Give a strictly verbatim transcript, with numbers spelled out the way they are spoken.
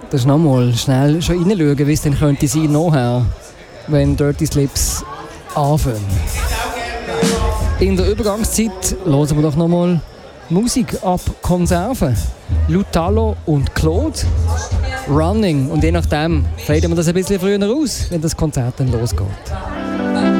Das ist nochmal schnell schon reinschauen, wie es dann könnte sein nachher, wenn Dirty Slips anfangen. In der Übergangszeit hören wir doch nochmal Musik ab Konserven. Lutalo und Claude. Running. Und je nachdem faden wir das ein bisschen früher aus, wenn das Konzert dann losgeht.